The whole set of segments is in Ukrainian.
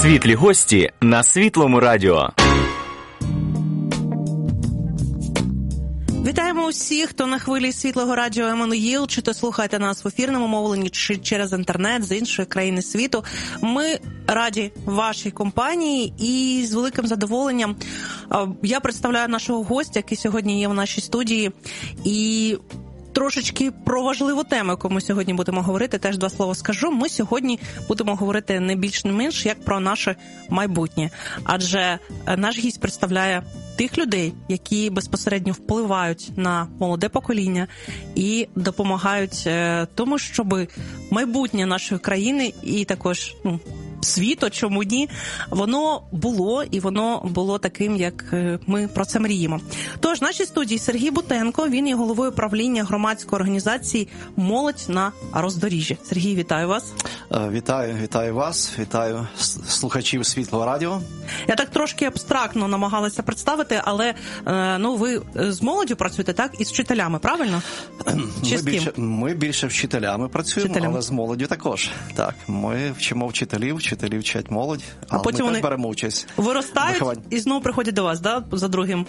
Світлі гості на Світлому радіо. Вітаємо усіх, хто на хвилі Світлого радіо Еммануїл, чи то слухаєте нас в ефірному мовленні, чи через інтернет з іншої країни світу. Ми раді вашій компанії і з великим задоволенням я представляю нашого гостя, який сьогодні є в нашій студії. І трошечки про важливу тему, яку ми сьогодні будемо говорити, теж два слова скажу. Ми сьогодні будемо говорити не більш не менш, як про наше майбутнє. Адже наш гість представляє тих людей, які безпосередньо впливають на молоде покоління і допомагають тому, щоб майбутнє нашої країни і також світу, чому ні, воно було таким, як ми про це мріємо. Тож, в нашій студії Сергій Бутенко, він є головою правління громадської організації «Молодь на роздоріжжі». Сергій, вітаю вас. Вітаю вас, вітаю слухачів Світлого радіо. Я так трошки абстрактно намагалася представити, але ви з молоддю працюєте, так? І з вчителями, правильно? Ми більше вчителями працюємо, але з молоддю також. Так, ми вчимо вчителі вчать молодь, а потім ми теж беремо участь. Виростають і знову приходять до вас, да? За другим?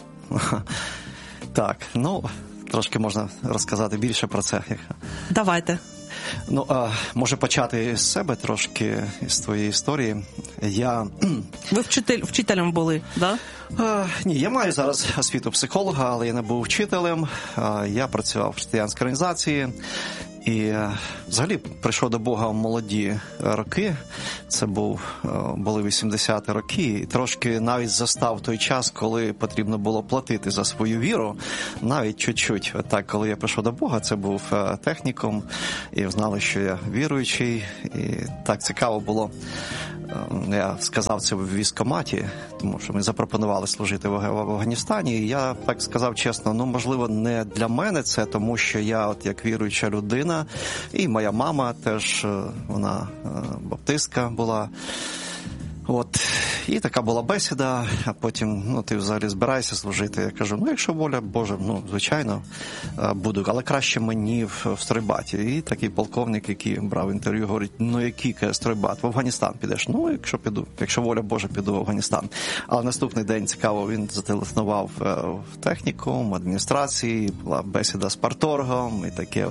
Так, трошки можна розказати більше про це. Давайте. Може почати з себе трошки, з твоєї історії. Ви вчителем були, так? Ні, я маю зараз освіту психолога, але я не був вчителем. Я працював в християнській організації. І взагалі прийшов до Бога в молоді роки, це були 80-ті роки, і трошки навіть застав той час, коли потрібно було платити за свою віру, навіть чуть-чуть. Так, коли я прийшов до Бога, це був технікум, і знали, що я віруючий, і так цікаво було. Я сказав це в військкоматі, тому що ми запропонували служити в Афганістані, і я так сказав чесно, можливо, не для мене це, тому що я як віруюча людина, і моя мама теж, вона баптистка була. І така була бесіда, а потім, ти взагалі збираєшся служити. Я кажу, якщо воля Божа, звичайно, буду, але краще мені в стройбаті. І такий полковник, який брав інтерв'ю, говорить, який стройбат, в Афганістан підеш? Якщо піду, якщо воля Божа, піду в Афганістан. Але наступний день, цікаво, він зателефонував в технікум, адміністрації, була бесіда з парторгом, і таке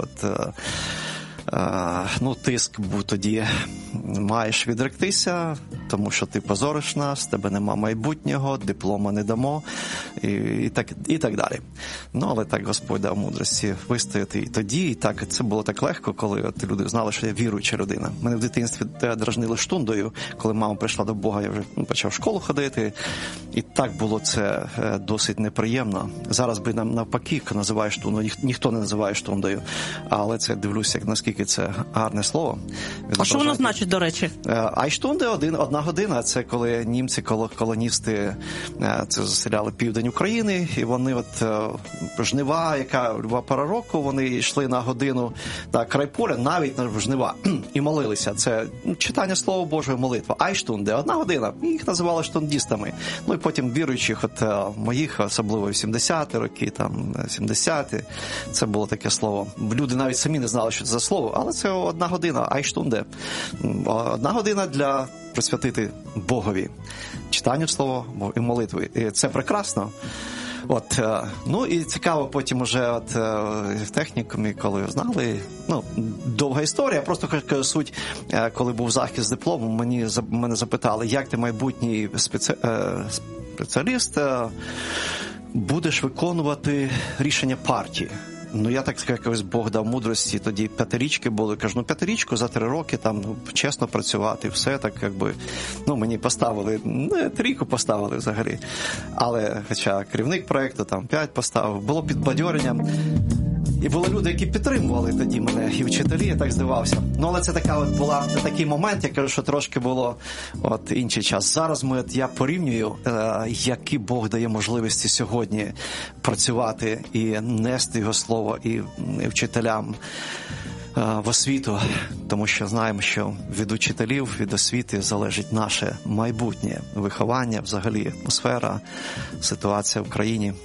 тиск був тоді, маєш відректися, тому що ти позориш нас, тебе нема майбутнього, диплома не дамо, і так далі. Але так Господь дав мудрості вистояти і тоді, і так, це було так легко, коли люди знали, що я віруюча людина. Мене в дитинстві дражнили штундою, коли мама прийшла до Бога, я вже почав в школу ходити, і так було це досить неприємно. Зараз би нам навпаки називаєш штундою, ніхто не називає штундою, але це дивлюся, наскільки це гарне слово. А що воно значить, до речі? Айштунди, 1 година, це коли німці, колоністи, це заселяли південь України, і вони жнива, яка пора року, вони йшли на годину край поля, навіть на жнива, і молилися. Це читання Слова Божого, молитва. Айштунди, 1 година, їх називали штундістами. І потім віруючих, моїх, особливо 80-ті роки, 70-ті, це було таке слово. Люди навіть самі не знали, що це за слово, але це 1 година, айштунде. 1 година для присвятити Богові. Читанню Слова і молитви. І це прекрасно. І цікаво потім уже в технікумі, коли знали, довга історія, просто кажу суть, коли був захист диплому, мене запитали, як ти майбутній спеціаліст будеш виконувати рішення партії. Я так якось Бог дав мудрості, тоді 5-річки були, кажу, 5-річку за 3 роки, чесно працювати, все так, мені поставили, 3 поставили взагалі, але, хоча керівник проєкту 5 поставив, було підбадьорення, і були люди, які підтримували тоді мене, і вчителі, я так здивався. Але це була такий момент, я кажу, що трошки було інший час. Зараз я порівнюю, які Бог дає можливості сьогодні працювати і нести Його Слово і вчителям в освіту, тому що знаємо, що від учителів, від освіти залежить наше майбутнє виховання, взагалі атмосфера, ситуація в країні.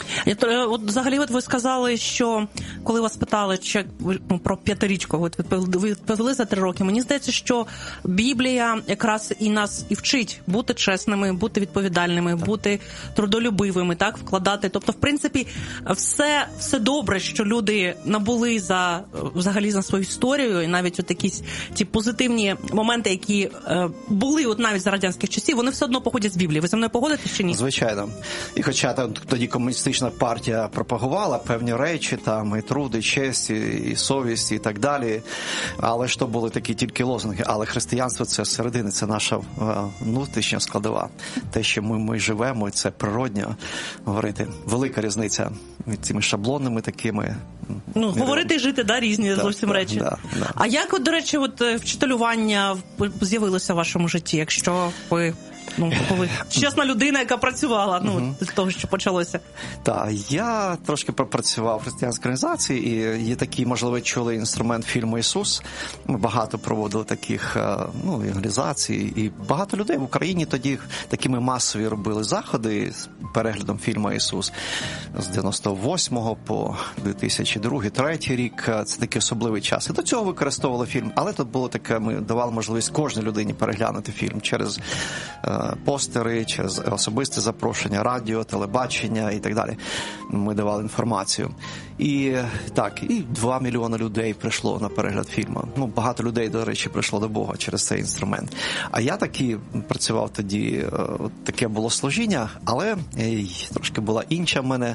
От взагалі, от ви сказали, що коли вас питали про 5-річку, от ви відповіли за 3 роки, мені здається, що Біблія якраз і нас і вчить бути чесними, бути відповідальними, бути трудолюбивими, так, вкладати. Тобто, в принципі, все добре, що люди набули взагалі за свою історію, і навіть от якісь ті позитивні моменти, які були от навіть за радянських часів, вони все одно походять з Біблії. Ви зі мною погодитесь чи ні? Звичайно. І хоча тоді комуністична партія пропагувала певні речі, там і труд, і честь, і совість, і так далі, але ж то були такі тільки лозунги. Але християнство – це середина, це наша внутрішня складова. Те, що ми живемо, і це природньо говорити. Велика різниця між цими шаблонними такими. Говорити і жити, різні зовсім речі. Да. А як, от, до речі, вчителювання з'явилося в вашому житті, якщо ви чесна людина, яка працювала, з того, що почалося? Так, я трошки пропрацював в християнській організації, і є такий, можливо, чули інструмент фільму «Ісус». Ми багато проводили таких евангелізацій, і багато людей в Україні тоді такими масові робили заходи з переглядом фільму «Ісус». З 98-го по 2002-2003 рік. Це такий особливий час. І до цього використовували фільм, але тут було таке, ми давали можливість кожній людині переглянути фільм через постери, через особисте запрошення, радіо, телебачення і так далі. Ми давали інформацію. І 2 мільйони людей прийшло на перегляд фільму. Багато людей, до речі, прийшло до Бога через цей інструмент. А я таки працював тоді, таке було служіння, але трошки була інша в мене,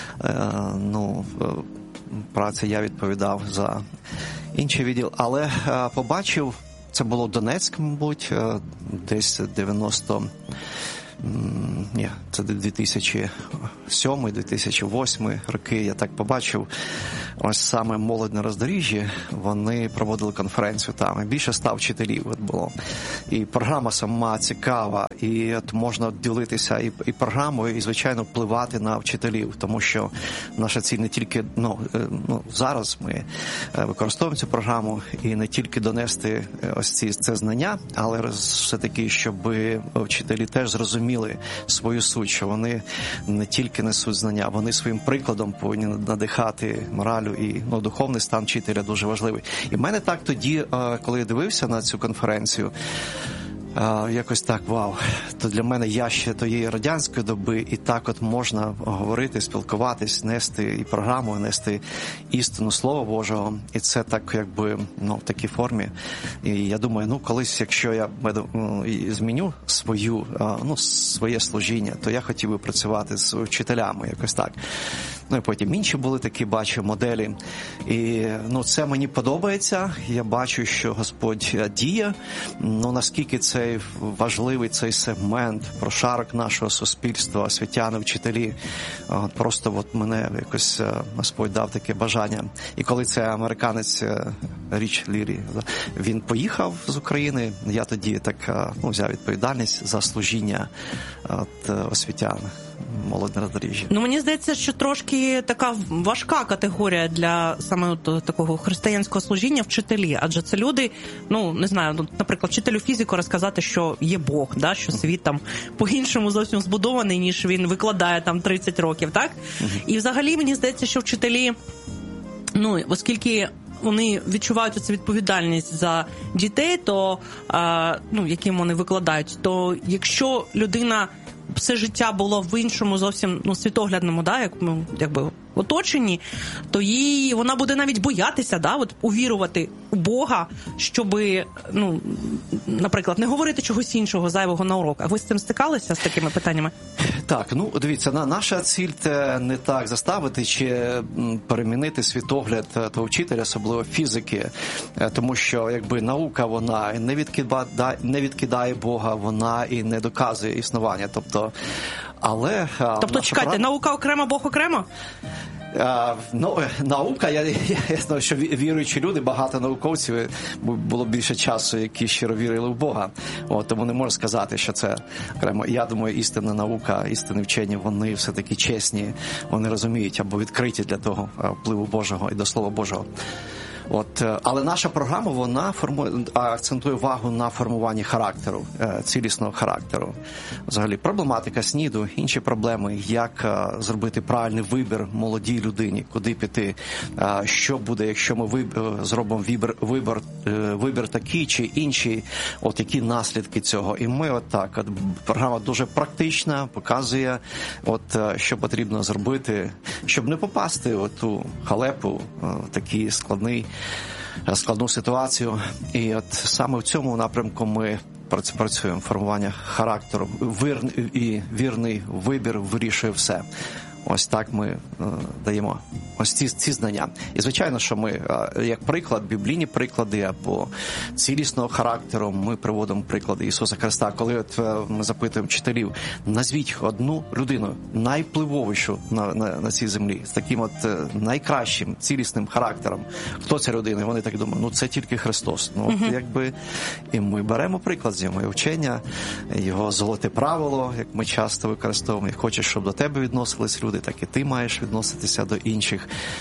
праця, я відповідав за інший відділ, але побачив, це було Донецьк, мабуть, десь 2007-2008 роки. Я так побачив, ось саме молодь на роздоріжжі, вони проводили конференцію там, і більше 100 вчителів було. І програма сама цікава, і от можна ділитися і програмою, і, звичайно, впливати на вчителів, тому що наша ціль не тільки, зараз ми використовуємо цю програму, і не тільки донести ось це знання, але все-таки, щоб вчителі теж зрозуміли свою суть, що вони не тільки несуть знання, вони своїм прикладом повинні надихати моралю, і духовний стан вчителя дуже важливий. І в мене так тоді, коли я дивився на цю конференцію, якось так, вау, то для мене я ще тієї радянської доби, і так от можна говорити, спілкуватись, нести і програму, нести істину Слова Божого, і це так, якби, в такій формі. І я думаю, колись, якщо я зміню своє служіння, то я хотів би працювати з вчителями, якось так. І потім інші були такі, бачу, моделі. І, це мені подобається. Я бачу, що Господь діє. Наскільки цей важливий цей сегмент, прошарок нашого суспільства, освітяни, вчителі. Просто мене якось Господь дав таке бажання. І коли це американець Річ Лірі, він поїхав з України, я тоді так взяв відповідальність за служіння освітян. Молодь на роздоріжжі. Мені здається, що трошки така важка категорія для саме такого християнського служіння вчителі, адже це люди, не знаю, наприклад, вчителю фізику розказати, що є Бог, що світ там по-іншому зовсім збудований, ніж він викладає там 30 років, так? І взагалі мені здається, що вчителі, оскільки вони відчувають цю відповідальність за дітей, то яким вони викладають, то якщо людина все життя було в іншому зовсім світоглядному, якби оточенні, то вона буде навіть боятися, увірувати у Бога, щоби, наприклад, не говорити чогось іншого зайвого на уроках. Ви з цим стикалися, з такими питаннями? Так, дивіться, наша ціль – не так заставити чи перемінити світогляд того вчителя, особливо фізики, тому що, якби, наука, вона не відкидає Бога, вона і не доказує існування, тобто, чекайте, наука окремо, Бог окремо? Наука, я знаю, що віруючі люди, багато науковців, було більше часу, які щиро вірили в Бога. Тому не можу сказати, що це окремо. Я думаю, істинна наука, істинні вчені, вони все-таки чесні, вони розуміють або відкриті для того впливу Божого і до Слова Божого. Але наша програма, вона акцентує увагу на формуванні характеру, цілісного характеру. Взагалі, проблематика СНІДу, інші проблеми, як зробити правильний вибір молодій людині, куди піти, що буде, якщо ми зробимо вибір такий чи інший, які наслідки цього. І ми програма дуже практична, показує, що потрібно зробити, щоб не попасти в ту халепу, в такий складну ситуацію. І саме в цьому напрямку ми працюємо, формування характеру. І вірний вибір вирішує все. Ось так ми даємо ці знання. І, звичайно, що ми, як приклад, біблійні приклади або цілісного характеру, ми приводимо приклади Ісуса Христа. Коли ми запитуємо вчителів, назвіть одну людину, найвпливовішу на цій землі, з таким найкращим, цілісним характером. Хто ця людина? І вони так думають, це тільки Христос. І ми беремо приклад з нього, і вчення, його золоте правило, як ми часто використовуємо. Хочеш, щоб до тебе відносились люди, так і ти маєш відноситися до інших.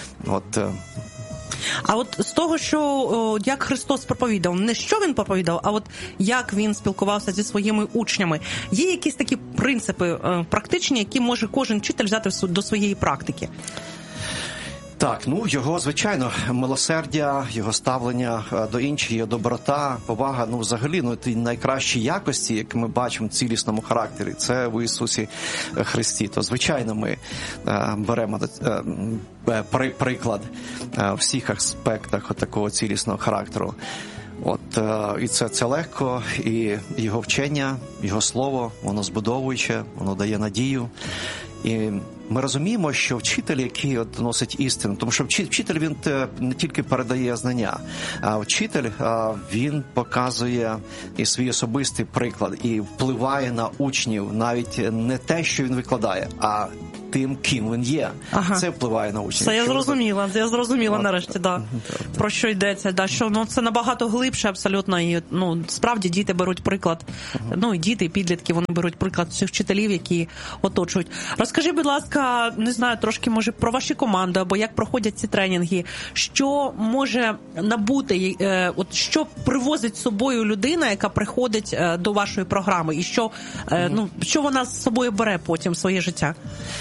А з того, що як Христос проповідав, не що він проповідав, а як він спілкувався зі своїми учнями, є якісь такі принципи практичні, які може кожен вчитель взяти до своєї практики? Так, його, звичайно, милосердя, його ставлення до інших, його доброта, повага, взагалі, ті найкращі якості, які ми бачимо в цілісному характері, це в Ісусі Христі. То, звичайно, ми беремо приклад в всіх аспектах такого цілісного характеру. І це легко, і його вчення, його слово, воно збудовуюче, воно дає надію. І ми розуміємо, що вчитель, який носить істину, тому що вчитель, він не тільки передає знання, а вчитель, він показує і свій особистий приклад, і впливає на учнів навіть не те, що він викладає, а тим, ким він є. Ага. Це впливає на учнів. Це я зрозуміла нарешті, про що йдеться, що це набагато глибше абсолютно, і справді діти беруть приклад, і діти, і підлітки, вони беруть приклад всіх вчителів, які оточують. Розкажи, будь ласка, не знаю, трошки, може, про ваші команди, або як проходять ці тренінги, що може набути, що привозить з собою людина, яка приходить до вашої програми, і що вона з собою бере потім в своє життя?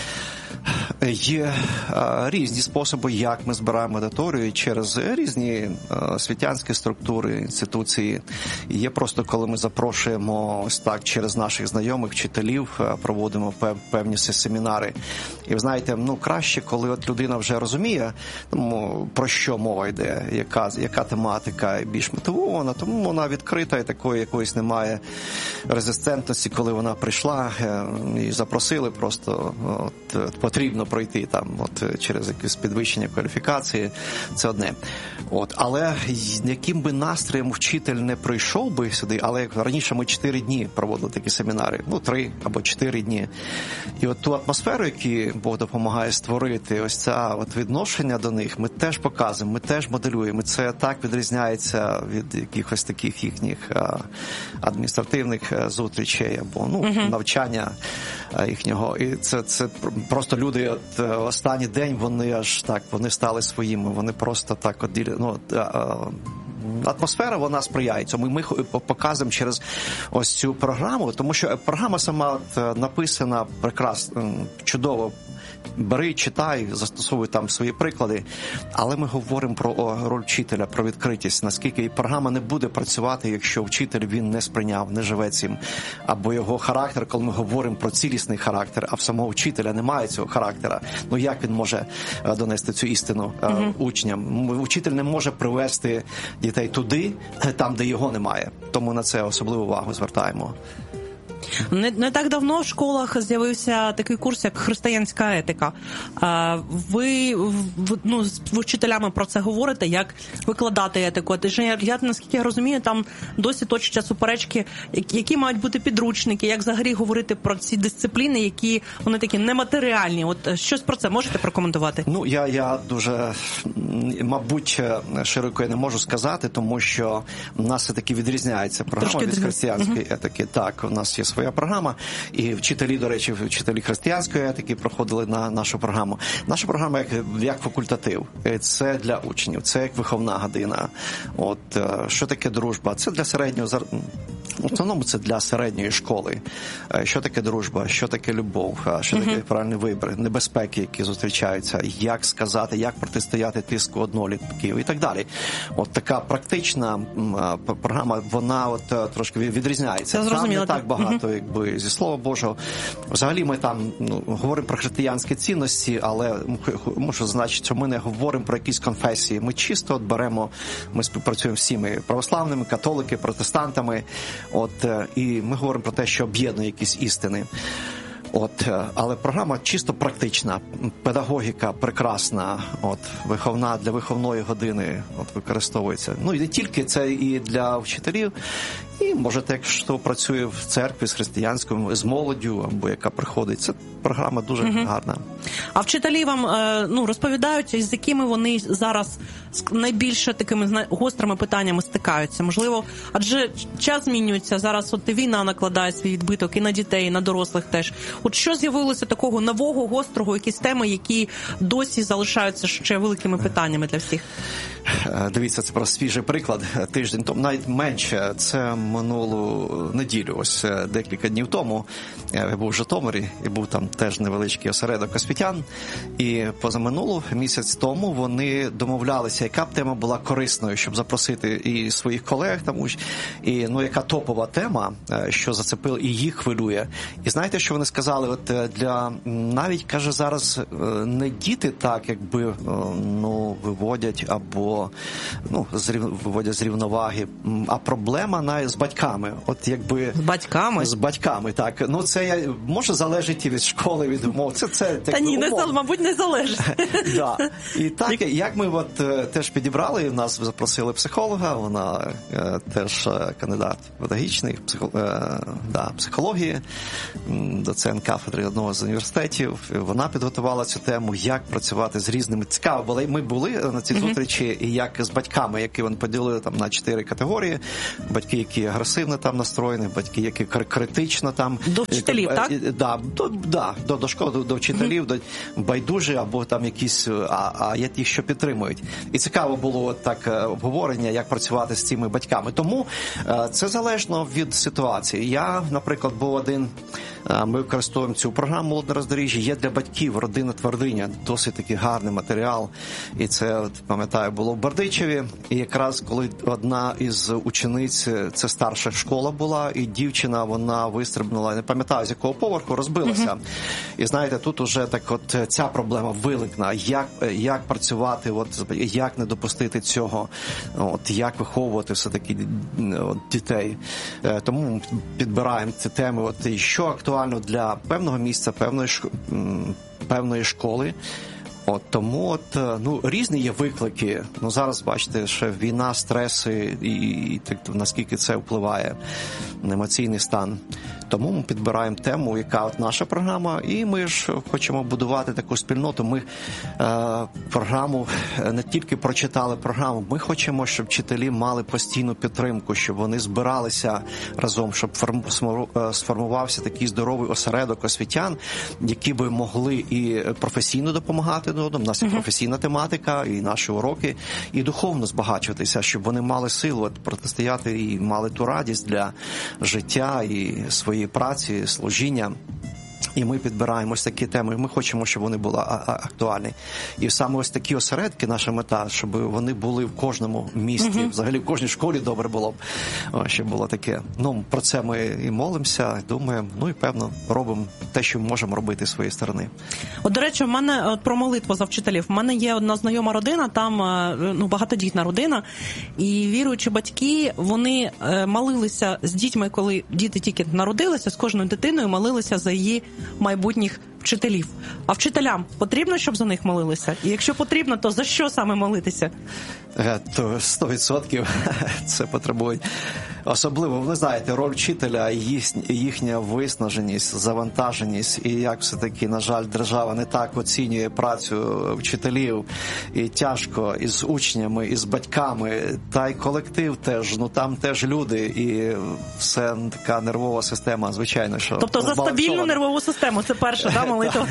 Є різні способи, як ми збираємо аудиторію через різні освітянські структури, інституції. Є просто, коли ми запрошуємо ось так через наших знайомих, вчителів, проводимо певні семінари. І ви знаєте, краще, коли людина вже розуміє, про що мова йде, яка тематика більш мотивована, тому вона відкрита і такої якоїсь немає резистентності, коли вона прийшла і запросили, просто потрібно пройти через якесь підвищення кваліфікації, це одне. Але яким би настроєм вчитель не прийшов би сюди, але як раніше ми 4 дні проводили такі семінари, 3 або 4 дні. І ту атмосферу, яку Бог допомагає створити, ось це відношення до них, ми теж показуємо, ми теж моделюємо. Це так відрізняється від якихось таких їхніх адміністративних зустрічей або навчання їхнього. І це просто люди останній день, вони стали своїми, вони просто так атмосфера, вона сприяє цьому. Ми показуємо через ось цю програму, тому що програма сама написана прекрасно, чудово. Бери, читай, застосовуй там свої приклади, але ми говоримо про роль вчителя, про відкритість, наскільки програма не буде працювати, якщо вчитель він не сприйняв, не живе цим, або його характер, коли ми говоримо про цілісний характер, а в самого вчителя немає цього характера, як він може донести цю істину учням? Вчитель не може привести дітей туди, там, де його немає, тому на це особливу увагу звертаємо. Не так давно в школах з'явився такий курс, як християнська етика. Ви з вчителями про це говорите, як викладати етику. Я, наскільки я розумію, там досі точаться суперечки, які мають бути підручники, як взагалі говорити про ці дисципліни, які вони такі нематеріальні. Щось про це можете прокоментувати? Я дуже, мабуть, широко я не можу сказати, тому що в нас все-таки відрізняється програма від християнської етики. Так, у нас є своя програма. І вчителі, до речі, вчителі християнської етики проходили на нашу програму. Наша програма як факультатив. Це для учнів, це як виховна година. От, що таке дружба? Це для середнього, в основному це для середньої школи. Що таке дружба, що таке любов, що таке правильний вибір, небезпеки, які зустрічаються, як сказати, як протистояти тиску однолітків і так далі. От така практична програма, вона от трошки відрізняється. Там не так багато, якби, зі Слова Божого. Взагалі ми там говоримо про християнські цінності, але мушу зазначити, що ми не говоримо про якісь конфесії. Ми чисто от беремо, ми співпрацюємо всіми православними, католики, протестантами. От, і ми говоримо про те, що об'єднує якісь істини. От, але програма чисто практична, педагогіка прекрасна, от, виховна, для виховної години от, використовується. Ну і не тільки це і для вчителів, і може те, хто працює в церкві з християнською, з молоддю, або яка приходить. Це програма дуже гарна. А вчителі вам розповідають, з якими вони зараз найбільше такими гострими питаннями стикаються? Можливо, адже час змінюється, зараз от війна накладає свій відбиток і на дітей, і на дорослих теж. От що з'явилося такого нового, гострого, якісь теми, які досі залишаються ще великими питаннями для всіх? Дивіться, це просто свіжий приклад. Тиждень тому, навіть менше, це минулу неділю, ось декілька днів тому. Я був в Житомирі, і був там теж невеличкий осередок освітян. І позаминулу, місяць тому, вони домовлялися, яка б тема була корисною, щоб запросити і своїх колег, там, і яка топова тема, що зацепила і їх хвилює. І знаєте, що вони сказали? От для навіть, каже, зараз не діти так, якби, виводять або виводять з рівноваги, а проблема з батьками. От якби... З батьками? З батьками, так. Ну, це може залежить і від школи, від умов. Це та ні, мабуть, не залежить. Да. І так, як ми от теж підібрали, нас запросили психолога, вона теж кандидат педагогічний, психології, доцент кафедри одного з університетів. Вона підготувала цю тему, як працювати з різними. Цікаво, бо ми були на цій зустрічі, і як з батьками, які вони поділили там на 4 категорії. Батьки, які агресивно там настроєні, батьки, які критично там. До вчителів, так? До школи, до вчителів, до байдужі, або там якісь, а є ті, що підтримують. І цікаво було так обговорення, як працювати з цими батьками. Тому це залежно від ситуації. Я, наприклад, був один, ми використовуємо цю програму «Молодне роздоріжжя», є для батьків «Родина твердиня», досить такий гарний матеріал. І це, пам'ятаю, було в Бердичеві. І якраз коли одна із учениць, це старша школа була, і дівчина, вона вистрибнула, не пам'ятаю, з якого поверху, розбилася. І знаєте, тут уже так от ця проблема виникла. Як працювати, як не допустити цього, як виховувати все-таки дітей. Тому підбираємо ці теми, і що актуально для певного місця, певної школи. Тому різні є виклики. Зараз, бачите, ще війна, стреси і наскільки це впливає на емоційний стан. Тому ми підбираємо тему, яка наша програма, і ми ж хочемо будувати таку спільноту. Ми програму не тільки прочитали програму, ми хочемо, щоб вчителі мали постійну підтримку, щоб вони збиралися разом, щоб сформувався такий здоровий осередок освітян, які би могли і професійно допомагати один одному. У нас є професійна тематика, і наші уроки, і духовно збагачуватися, щоб вони мали силу протистояти і мали ту радість для життя і своєї праці, служіння. І ми підбираємо ось такі теми. Ми хочемо, щоб вони були актуальні. І саме ось такі осередки, наша мета, щоб вони були в кожному місті. Взагалі в кожній школі добре було б, щоб було таке. Про це ми і молимося, думаємо, і певно робимо те, що ми можемо робити з своєї сторони. До речі, в мене про молитву за вчителів. В мене є одна знайома родина, там багатодітна родина, і віруючі батьки, вони молилися з дітьми, коли діти тільки народилися, з кожною дитиною молилися за її майбутніх вчителів. А вчителям потрібно, щоб за них молилися? І якщо потрібно, то за що саме молитися? То 100% це потребує. Особливо, ви знаєте, роль вчителя, їхня виснаженість, завантаженість, і як все-таки, на жаль, держава не так оцінює працю вчителів, і тяжко і з учнями, і з батьками, та й колектив теж, там теж люди, і все така нервова система, звичайно, що... Тобто за стабільну нервову систему, це перша, молитва?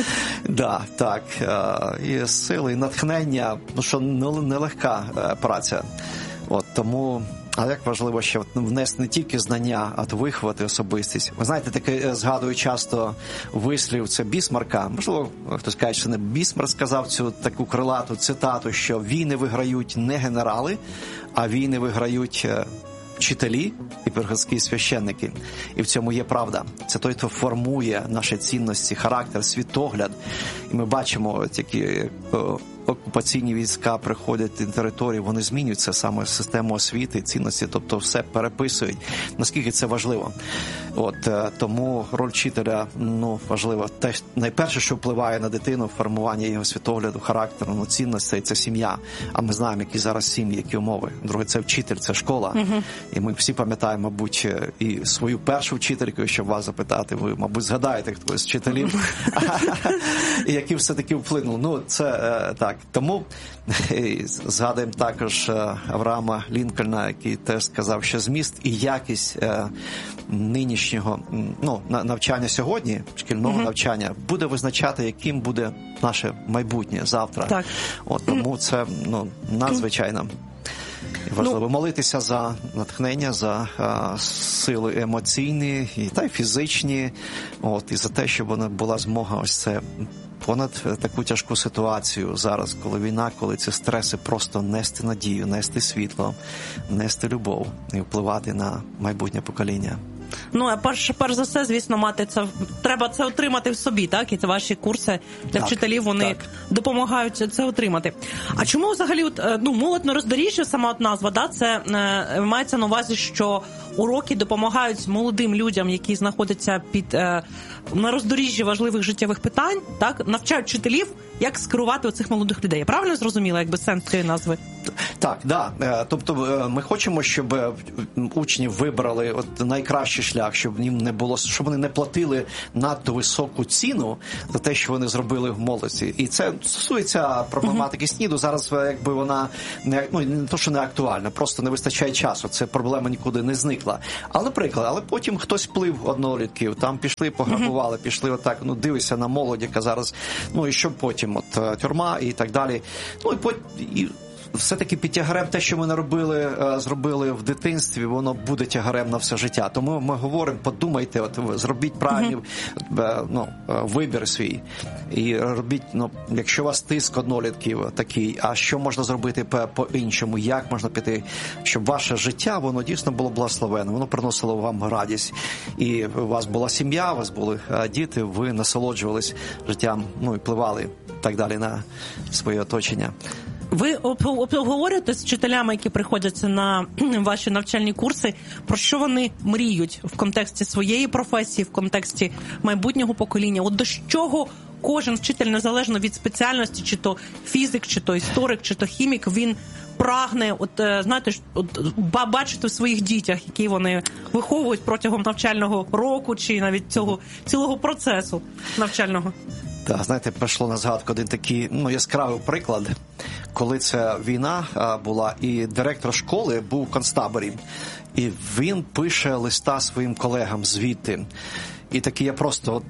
Так, і сили, і натхнення, що нелегка праця. Тому, а як важливо ще внести не тільки знання, а виховати особистість. Ви знаєте, таке згадую часто вислів, це Бісмарка. Можливо, хтось каже, що не Бісмарк сказав цю таку крилату цитату, що війни виграють не генерали, а війни виграють вчителі і приходські священники. І в цьому є правда. Це той, хто формує наші цінності, характер, світогляд. І ми бачимо, які окупаційні війська приходять на територію, вони змінюються саме систему освіти, цінності, тобто все переписують. Наскільки це важливо. Тому роль вчителя, важлива. Те, найперше, що впливає на дитину, формування його світогляду, характеру, цінностей, це сім'я. А ми знаємо, які зараз сім'ї, які умови. Друге, це вчитель, це школа. І ми всі пам'ятаємо, мабуть, і свою першу вчительку, щоб вас запитати, ви, мабуть, згадаєте хтось з вчителів, і які все-таки вплинули. Це так. Тому згадуємо також Авраама Лінкольна, який теж сказав, що зміст і якість нинішнього навчання сьогодні, шкільного навчання, буде визначати, яким буде наше майбутнє завтра. Так. Тому це надзвичайно важливо молитися за натхнення, за сили емоційні та й фізичні, і за те, щоб вона була змога ось це понад таку тяжку ситуацію зараз, коли війна, коли ці стреси, просто нести надію, нести світло, нести любов і впливати на майбутнє покоління. А перш за все, звісно, треба це отримати в собі, так? І це ваші курси для вчителів, вони допомагають це отримати. А чому взагалі молодь на роздоріжжя, сама назва, це мається на увазі, що уроки допомагають молодим людям, які знаходяться на роздоріжжі важливих життєвих питань, так? Навчають вчителів, як скерувати оцих молодих людей. Я правильно зрозуміла, якби сенс цієї назви? Так. Тобто ми хочемо, щоб учні вибрали найкращий шлях, щоб їм не було, щоб вони не платили надто високу ціну за те, що вони зробили в молодості. І це стосується проблематики СНІДу. Зараз якби вона не то, що не актуальна, просто не вистачає часу. Це проблема нікуди не зникла. Але потім хтось вплив однолітків, там пішли, пограбували, пішли отак, дивися на молодь, яка зараз, і що потім, тюрма і так далі. І все-таки під тягарем те, що ми зробили в дитинстві, воно буде тягарем на все життя. Тому ми говоримо, подумайте, зробіть правильний вибір свій. І робіть, якщо у вас тиск однолітків такий, а що можна зробити по-іншому, як можна піти, щоб ваше життя, воно дійсно було благословенне, воно приносило вам радість. І у вас була сім'я, у вас були діти, ви насолоджувались життям, і впливали так далі на своє оточення. Ви обговорюєте з вчителями, які приходять на ваші навчальні курси, про що вони мріють в контексті своєї професії, в контексті майбутнього покоління? До чого кожен вчитель, незалежно від спеціальності, чи то фізик, чи то історик, чи то хімік, він прагне, бачити в своїх дітях, які вони виховують протягом навчального року, чи навіть цього цілого процесу навчального? Так, знаєте, прийшло на згадку один такий яскравий приклад, коли ця війна була, і директор школи був в концтаборі, і він пише листа своїм колегам звідти. І такий я просто,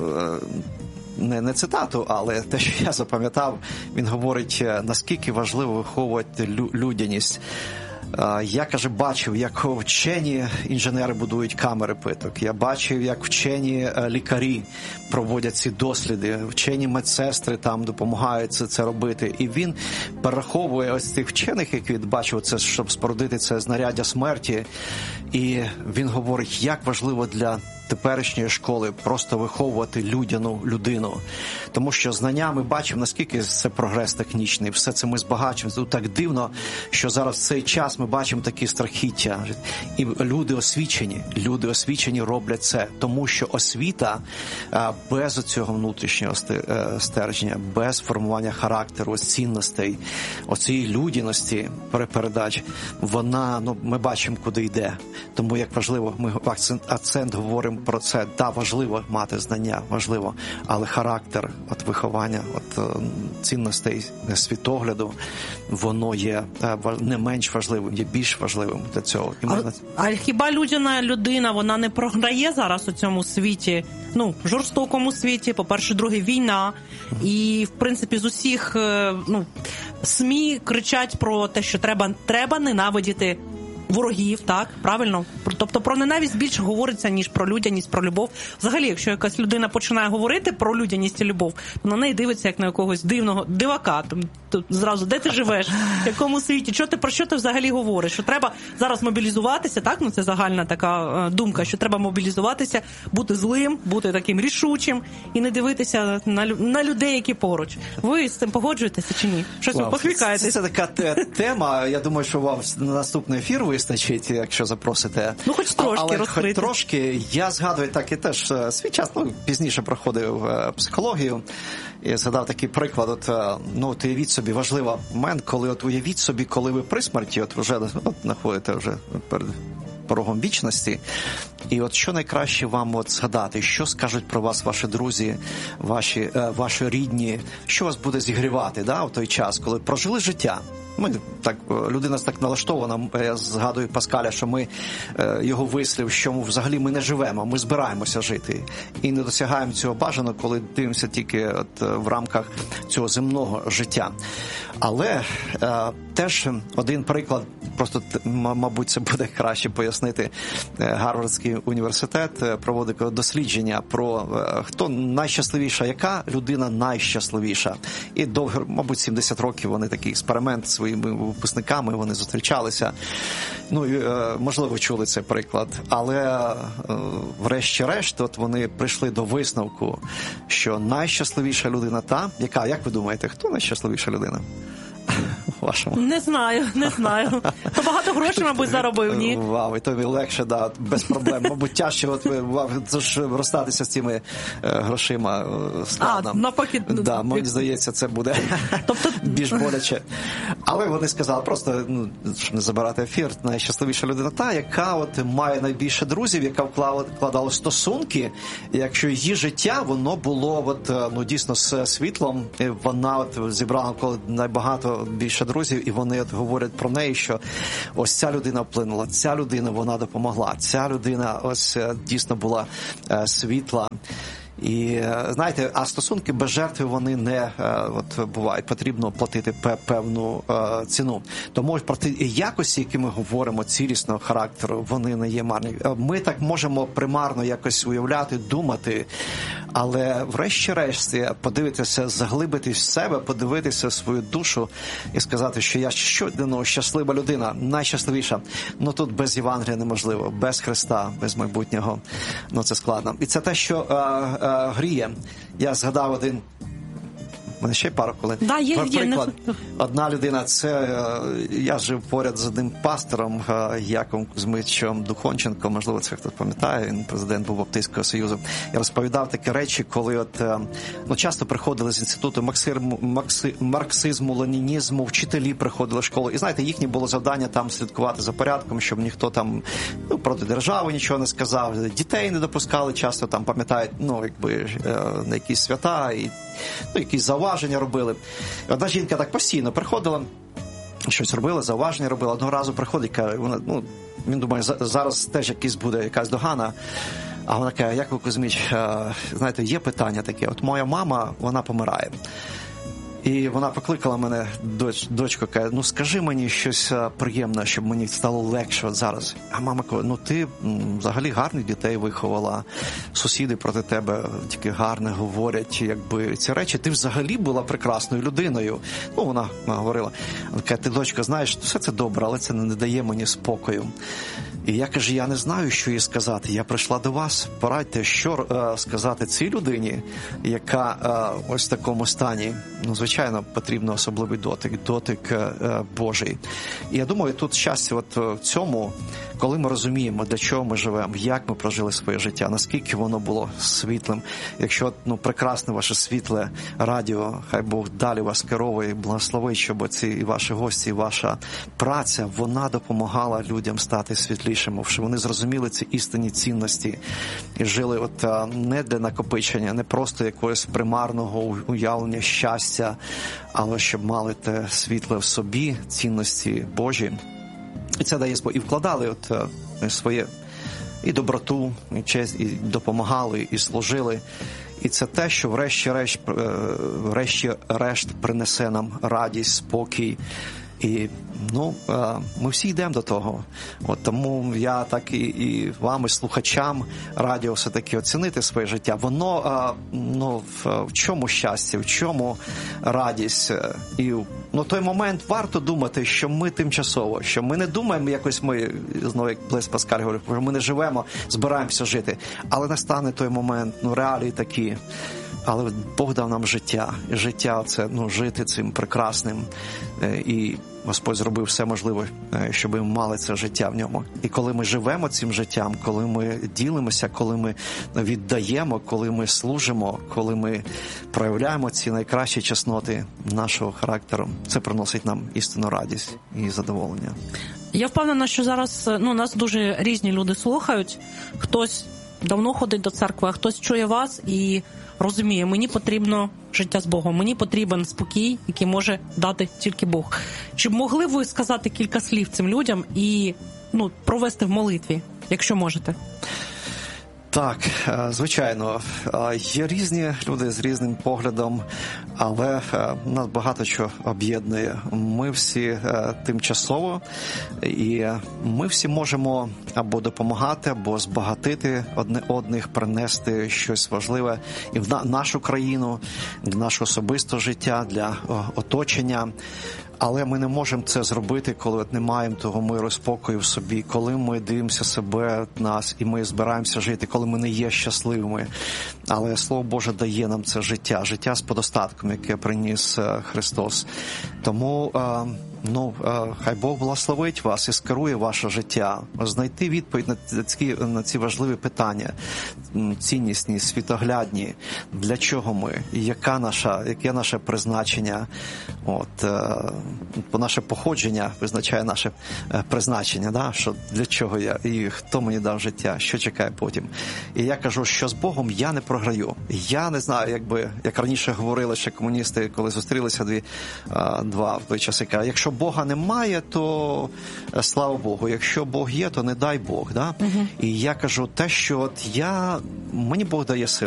не цитату, але те, що я запам'ятав, він говорить, наскільки важливо виховувати людяність. Я, каже, бачив, як вчені інженери будують камери питок. Я бачив, як вчені лікарі проводять ці досліди. Вчені медсестри там допомагають це робити. І він перераховує ось тих вчених, які бачив це, щоб спорудити це знаряддя смерті. І він говорить, як важливо для теперішньої школи просто виховувати людину. Тому що знання ми бачимо, наскільки це прогрес технічний, все це ми збагачуємо. Тут так дивно, що зараз в цей час ми бачимо такі страхіття. І люди освічені роблять це, тому що освіта без цього внутрішнього стерження, без формування характеру, цінностей, оцієї людяності передач, вона, ми бачимо, куди йде. Тому як важливо, ми акцент говоримо про це. Да, важливо мати знання, важливо, але характер, виховання, цінностей, світогляду, воно є не менш важливим, є більш важливим для цього. А хіба людина, вона не програє зараз у цьому світі, жорстокому світі, по-перше, друге, війна, і, в принципі, з усіх, СМІ кричать про те, що треба ненавидіти ворогів, так, правильно? Тобто про ненависть більше говориться, ніж про людяність, про любов. Взагалі, якщо якась людина починає говорити про людяність і любов, то на неї дивиться як на якогось дивного дивака. Тут зразу, де ти живеш, в якому світі, про що ти взагалі говориш? Що треба зараз мобілізуватися, так? Це загальна така думка, що треба мобілізуватися, бути злим, бути таким рішучим і не дивитися на людей, які поруч. Ви з цим погоджуєтеся чи ні? Щось ви посміхаєтеся? Це така тема, я думаю, що вам на наступний ефір вистачить, якщо запросите. Хоч трошки розкрити. Хоч трошки. Я згадую, так і теж свій час, пізніше проходив психологію, і згадав такий приклад, уявіть собі, важливий момент, коли уявіть собі, коли ви при смерті, вже знаходите вже перед порогом вічності, і що найкраще вам згадати, що скажуть про вас ваші друзі, ваші рідні, що вас буде зігрівати, в той час, коли прожили життя. Людина так налаштована, я згадую Паскаля, що ми його вислів, що взагалі ми не живемо, ми збираємося жити. І не досягаємо цього бажаного, коли дивимося тільки в рамках цього земного життя. Але теж один приклад, просто, мабуть, це буде краще пояснити. Гарвардський університет проводить дослідження про хто найщасливіша, яка людина найщасливіша. І довго, мабуть, 70 років вони такий експеримент своїми випускниками, вони зустрічалися. Можливо, чули цей приклад. Але врешті-решт вони прийшли до висновку, що найщасливіша людина та, яка, як ви думаєте, хто найщасливіша людина? Вашому. Не знаю. То багато грошей, мабуть, заробив, ні? Вау, і тобі легше, без проблем. Мабуть, тяжче розстатися з цими грошима складно. Навпаки. Мені здається, це буде більш боляче. Але вони сказали, просто, щоб не забирати ефір, найщасливіша людина та, яка має найбільше друзів, яка вкладала стосунки, і якщо її життя, воно було дійсно з світлом, і вона зібрала найбагато більше друзів, і вони говорять про неї, що ось ця людина вплинула, ця людина, вона допомогла, ця людина ось дійсно була світла. І, знаєте, а стосунки без жертви, вони не бувають. Потрібно платити певну ціну. Тому про ті якості, які ми говоримо, цілісного характеру, вони не є марні. Ми так можемо примарно якось уявляти, думати, але врешті-решт подивитися, заглибитись в себе, подивитися в свою душу і сказати, що я щаслива людина, найщасливіша. Тут без Євангелія неможливо, без Христа, без майбутнього. Це складно. І це те, що гріє. Я згадав один... У мене ще пару хвилин. Приклад. Одна людина, це я жив поряд з одним пастором Яковом Кузьмичем Духонченком, можливо, це хтось пам'ятає, він президент був Баптистського Союзу. Я розповідав такі речі, коли часто приходили з інституту марксизму, ленінізму, вчителі приходили в школу. І знаєте, їхнє було завдання там слідкувати за порядком, щоб ніхто там проти держави нічого не сказав. Дітей не допускали, часто там пам'ятають, на якісь свята і якісь зауваження робили. Одна жінка так постійно приходила, щось робила, зауваження робила. Одного разу приходить, каже, він думає, зараз теж буде якась догана. А вона каже, Яков Кузьмич, знаєте, є питання таке. Моя мама, вона помирає. І вона покликала мене, дочка, каже, скажи мені щось приємне, щоб мені стало легше зараз. А мама каже, ти взагалі гарних дітей виховала, сусіди проти тебе тільки гарне говорять, ці речі. Ти взагалі була прекрасною людиною. Вона говорила, каже, ти, дочка, знаєш, все це добре, але це не дає мені спокою. І я кажу, я не знаю, що їй сказати. Я прийшла до вас, порадьте, що сказати цій людині, яка ось в такому стані. Ну, звичайно, потрібно особливий дотик Божий. І я думаю, тут щастя от в цьому, коли ми розуміємо, для чого ми живемо, як ми прожили своє життя, наскільки воно було світлим. Якщо прекрасне ваше світле радіо, хай Бог далі вас керує і благословить, щоб ці і ваші гості, і ваша праця, вона допомагала людям стати світлішими, щоб вони зрозуміли ці істинні цінності і жили от не для накопичення, не просто якогось примарного уявлення щастя, але щоб мали те світле в собі, цінності Божі. І це дає і вкладали от своє і доброту, і честь, і допомагали, і служили. І це те, що врешті-решт принесе нам радість, спокій. І ми всі йдемо до того. От тому я так і вам, і слухачам радіо все-таки оцінити своє життя. Воно, в чому щастя, в чому радість. І той момент варто думати, що ми тимчасово, що ми не думаємо якось знову, як Блес Паскаль говорив, що ми не живемо, збираємося жити. Але настане той момент, реалії такі. Але Бог дав нам життя. І життя – це жити цим прекрасним. І Господь зробив все можливе, щоб ми мали це життя в ньому. І коли ми живемо цим життям, коли ми ділимося, коли ми віддаємо, коли ми служимо, коли ми проявляємо ці найкращі чесноти нашого характеру, це приносить нам істинну радість і задоволення. Я впевнена, що зараз нас дуже різні люди слухають. Хтось давно ходить до церкви, а хтось чує вас і розуміє, мені потрібно життя з Богом, мені потрібен спокій, який може дати тільки Бог. Чи могли ви сказати кілька слів цим людям і провести в молитві, якщо можете? Так, звичайно, є різні люди з різним поглядом, але нас багато чого об'єднує. Ми всі тимчасово, і ми всі можемо або допомагати, або збагатити одне одних, принести щось важливе і в нашу країну, для нашого особистого життя, для оточення. Але ми не можемо це зробити, коли не маємо того миру, спокою в собі, коли ми дивимося себе, нас, і ми збираємося жити, коли ми не є щасливими. Але Слово Боже дає нам це життя з подостатком, яке приніс Христос. Тому хай Бог благословить вас і скерує ваше життя, знайти відповідь на ці важливі питання, ціннісні, світоглядні, для чого ми, яке наше призначення, наше походження визначає наше призначення, що для чого я і хто мені дав життя, що чекає потім. І я кажу, що з Богом я не програю. Я не знаю, як раніше говорили ще комуністи, коли зустрілися два в той час, і кажуть, якщо Бога немає, то слава Богу, якщо Бог є, то не дай Бог. Да? І я кажу те, що мені Бог дає силу.